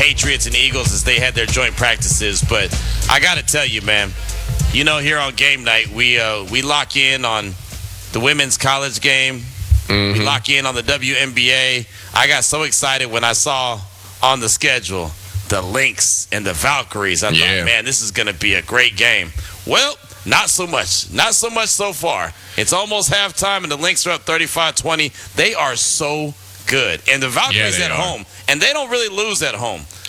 Patriots and Eagles as they had their joint practices. But I got to tell you, man, here on game night, we lock in on the women's college game. We lock in on the WNBA. I got so excited when I saw on the schedule the Lynx and the Valkyries. I thought, man, this is going to be a great game. Well, not so much. Not so much so far. It's almost halftime, and the Lynx are up 35-20. They are so good. And the Valkyries at home, and they don't really lose at home.